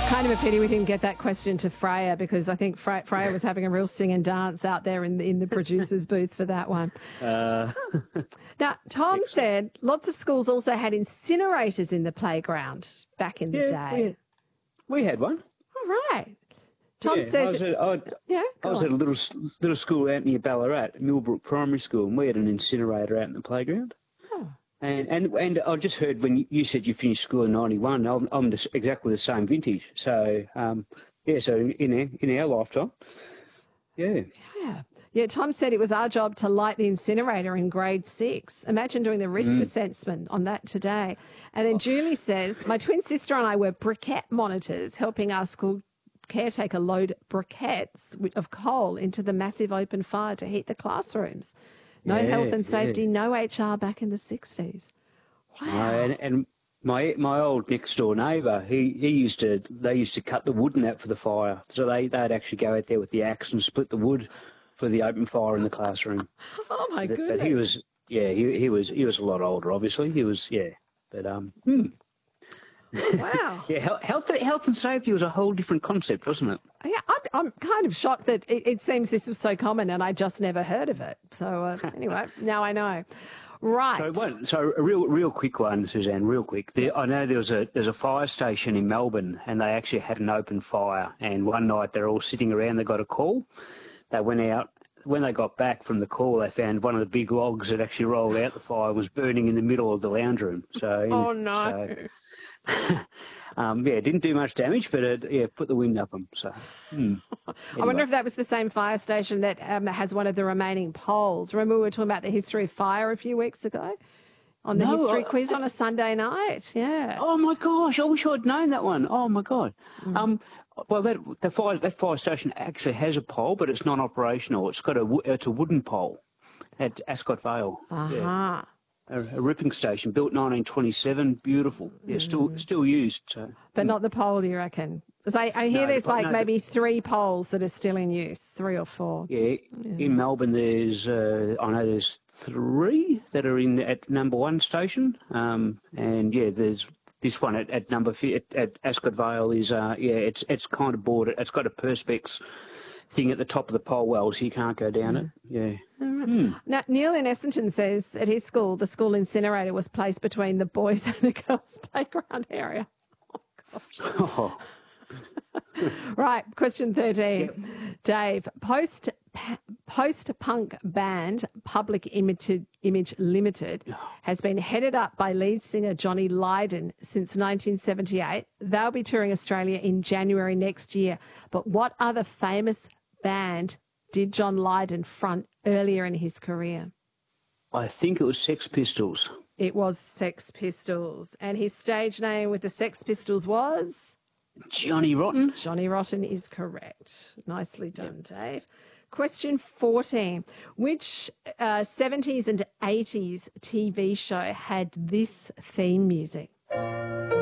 Kind of a pity we didn't get that question to Freya, because I think Freya was having a real sing and dance out there in the producer's booth for that one. Now, Tom said lots of schools also had incinerators in the playground back in the day. We had one. All right. Tom says... I was at a little school out near Ballarat, Millbrook Primary School, and we had an incinerator out in the playground. Oh. And I just heard when you said you finished school in 91, I'm exactly the same vintage. So, so in our lifetime, yeah. Yeah, Tom said it was our job to light the incinerator in grade 6. Imagine doing the risk assessment on that today. And then Julie says, my twin sister and I were briquette monitors, helping our school caretaker load briquettes of coal into the massive open fire to heat the classrooms. No health and safety, no HR back in the 60s. Wow. And my old next door neighbour, they used to cut the wood and that for the fire. So they'd actually go out there with the axe and split the wood for the open fire in the classroom. Oh my goodness! But he was a lot older. Obviously, But wow. Yeah, health and safety was a whole different concept, wasn't it? Yeah, I'm kind of shocked that it seems this was so common and I just never heard of it. So anyway, now I know. Right. So a real quick one, Suzanne, real quick. I know there's a fire station in Melbourne, and they actually had an open fire. And one night they're all sitting around. They got a call. They went out. When they got back from the call, they found one of the big logs that actually rolled out the fire was burning in the middle of the lounge room. So oh no. Didn't do much damage, but put the wind up them. So, anyway. I wonder if that was the same fire station that has one of the remaining poles. Remember we were talking about the history of fire a few weeks ago on the history quiz on a Sunday night? Yeah. Oh my gosh! I wish I'd known that one. Oh my god. Well, that fire station actually has a pole, but it's non-operational. It's a wooden pole at Ascot Vale. Yeah. A ripping station built 1927, beautiful. Yeah, still used. So. But not the pole, you reckon? Because I hear there's maybe 3 poles that are still in use, 3 or 4. Yeah, in Melbourne there's I know there's 3 that are at number 1 station, and there's this one at at Ascot Vale is it's kind of boarded. It's got a perspex thing at the top of the pole well, so you can't go down it. Yeah. Now, Neil in Essendon says at his school, the school incinerator was placed between the boys and the girls' playground area. Oh, gosh. Oh. Right, question 13. Yep. Dave, post-punk band Public Image Limited has been headed up by lead singer Johnny Lydon since 1978. They'll be touring Australia in January next year. But what other famous band did John Lydon front earlier in his career? I think it was Sex Pistols. It was Sex Pistols. And his stage name with the Sex Pistols was? Johnny Rotten. Johnny Rotten is correct. Nicely done, Dave. Question 14. Which 70s and 80s TV show had this theme music?